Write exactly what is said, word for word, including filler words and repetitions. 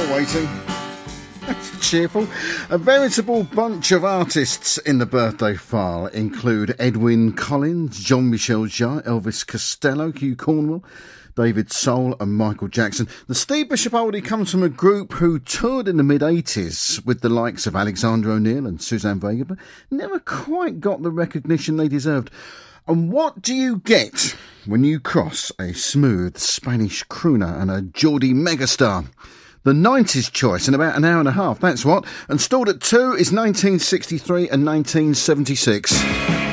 still waiting. That's cheerful. A veritable bunch of artists in the birthday file include Edwyn Collins, Jean-Michel Jarre, Elvis Costello, Hugh Cornwell, David Soul and Michael Jackson. The Steve Bishop oldie comes from a group who toured in the mid-eighties with the likes of Alexander O'Neal and Suzanne Vega, but never quite got the recognition they deserved. And what do you get when you cross a smooth Spanish crooner and a Geordie megastar? The nineties choice in about an hour and a half, that's what. And stalled at two is nineteen sixty-three and nineteen seventy-six.